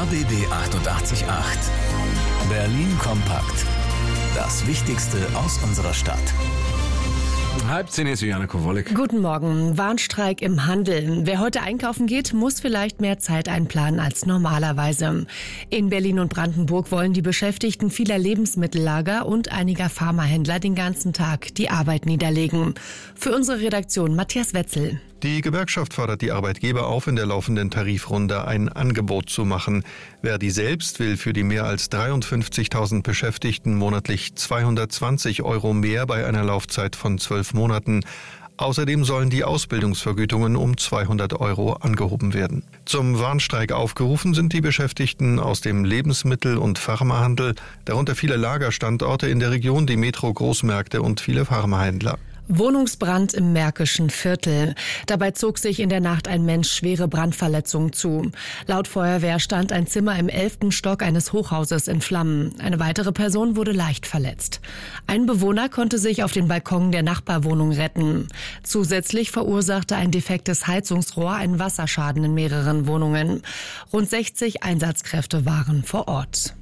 RBB 888. Berlin kompakt. Das Wichtigste aus unserer Stadt. 9:30 ist Juliane Kowalik. Guten Morgen. Warnstreik im Handel. Wer heute einkaufen geht, muss vielleicht mehr Zeit einplanen als normalerweise. In Berlin und Brandenburg wollen die Beschäftigten vieler Lebensmittellager und einiger Pharmahändler den ganzen Tag die Arbeit niederlegen. Für unsere Redaktion Matthias Wetzel. Die Gewerkschaft fordert die Arbeitgeber auf, in der laufenden Tarifrunde ein Angebot zu machen. Verdi selbst will für die mehr als 53.000 Beschäftigten monatlich 220 € mehr bei einer Laufzeit von 12 Monaten. Außerdem sollen die Ausbildungsvergütungen um 200 € angehoben werden. Zum Warnstreik aufgerufen sind die Beschäftigten aus dem Lebensmittel- und Pharmahandel, darunter viele Lagerstandorte in der Region, die Metro-Großmärkte und viele Pharmahändler. Wohnungsbrand im Märkischen Viertel. Dabei zog sich in der Nacht ein Mensch schwere Brandverletzungen zu. Laut Feuerwehr stand ein Zimmer im 11. Stock eines Hochhauses in Flammen. Eine weitere Person wurde leicht verletzt. Ein Bewohner konnte sich auf den Balkon der Nachbarwohnung retten. Zusätzlich verursachte ein defektes Heizungsrohr einen Wasserschaden in mehreren Wohnungen. Rund 60 Einsatzkräfte waren vor Ort.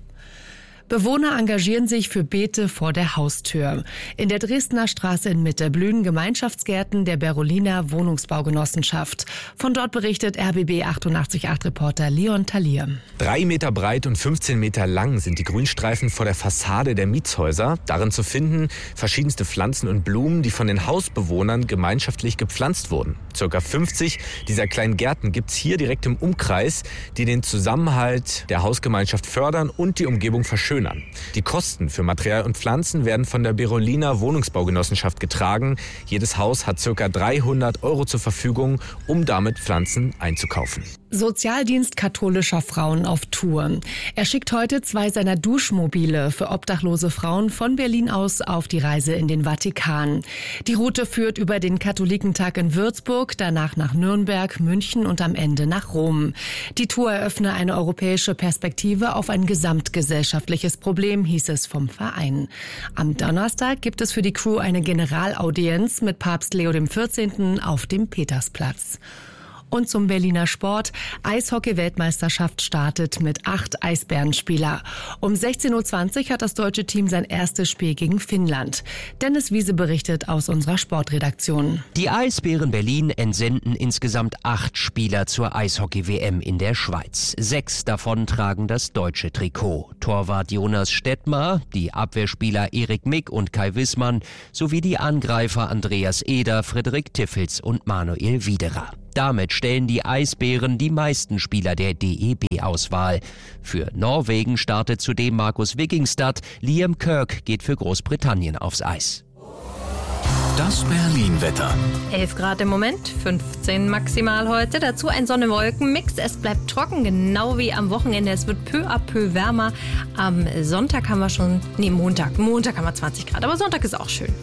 Bewohner engagieren sich für Beete vor der Haustür. In der Dresdner Straße in Mitte blühen Gemeinschaftsgärten der Berolina Wohnungsbaugenossenschaft. Von dort berichtet RBB 888-Reporter Leon Talier. 3 Meter breit und 15 Meter lang sind die Grünstreifen vor der Fassade der Mietshäuser. Darin zu finden verschiedenste Pflanzen und Blumen, die von den Hausbewohnern gemeinschaftlich gepflanzt wurden. Circa 50 dieser kleinen Gärten gibt's hier direkt im Umkreis, die den Zusammenhalt der Hausgemeinschaft fördern und die Umgebung verschönern. Die Kosten für Material und Pflanzen werden von der Berolina Wohnungsbaugenossenschaft getragen. Jedes Haus hat ca. 300 € zur Verfügung, um damit Pflanzen einzukaufen. Sozialdienst katholischer Frauen auf Tour. Er schickt heute 2 seiner Duschmobile für obdachlose Frauen von Berlin aus auf die Reise in den Vatikan. Die Route führt über den Katholikentag in Würzburg, danach nach Nürnberg, München und am Ende nach Rom. Die Tour eröffne eine europäische Perspektive auf ein gesamtgesellschaftliches Problem, hieß es vom Verein. Am Donnerstag gibt es für die Crew eine Generalaudienz mit Papst Leo XIV. Auf dem Petersplatz. Und zum Berliner Sport. Eishockey-Weltmeisterschaft startet mit 8 Eisbärenspieler. Um 16:20 Uhr hat das deutsche Team sein erstes Spiel gegen Finnland. Dennis Wiese berichtet aus unserer Sportredaktion. Die Eisbären Berlin entsenden insgesamt 8 Spieler zur Eishockey-WM in der Schweiz. 6 davon tragen das deutsche Trikot. Torwart Jonas Stettmar, die Abwehrspieler Erik Mick und Kai Wissmann sowie die Angreifer Andreas Eder, Frederik Tiffels und Manuel Widerer. Damit stellen die Eisbären die meisten Spieler der DEB-Auswahl. Für Norwegen startet zudem Markus Wikingstad. Liam Kirk geht für Großbritannien aufs Eis. Das Berlin-Wetter. 11 Grad im Moment, 15 maximal heute. Dazu ein Sonne-Wolken-Mix. Es bleibt trocken, genau wie am Wochenende. Es wird peu à peu wärmer. Am Sonntag haben wir schon, Montag haben wir 20 Grad. Aber Sonntag ist auch schön.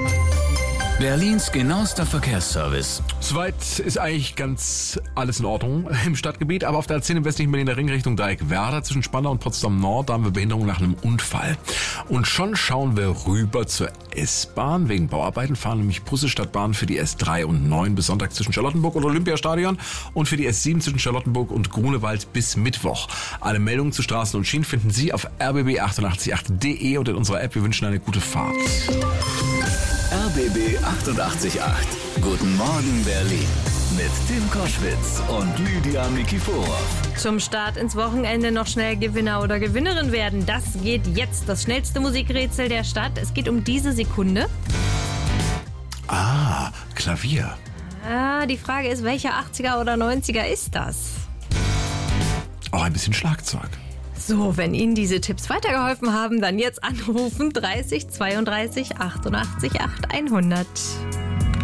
Berlins genauester Verkehrsservice. Soweit ist eigentlich ganz alles in Ordnung im Stadtgebiet, aber auf der A10 im westlichen Berliner Ring Richtung Dreieckwerder zwischen Spandau und Potsdam Nord, da haben wir Behinderung nach einem Unfall. Und schon schauen wir rüber zur S-Bahn. Wegen Bauarbeiten fahren nämlich Busse statt Bahn für die S3 und 9 bis Sonntag zwischen Charlottenburg und Olympiastadion und für die S7 zwischen Charlottenburg und Grunewald bis Mittwoch. Alle Meldungen zu Straßen und Schienen finden Sie auf rbb888.de und in unserer App. Wir wünschen eine gute Fahrt. RBB 888. Guten Morgen Berlin. Mit Tim Koschwitz und Lydia Nikiforov. Zum Start ins Wochenende noch schnell Gewinner oder Gewinnerin werden. Das geht jetzt. Das schnellste Musikrätsel der Stadt. Es geht um diese Sekunde. Klavier. Die Frage ist, welcher 80er oder 90er ist das? Auch ein bisschen Schlagzeug. So, wenn Ihnen diese Tipps weitergeholfen haben, dann jetzt anrufen 30 32 88 8 100.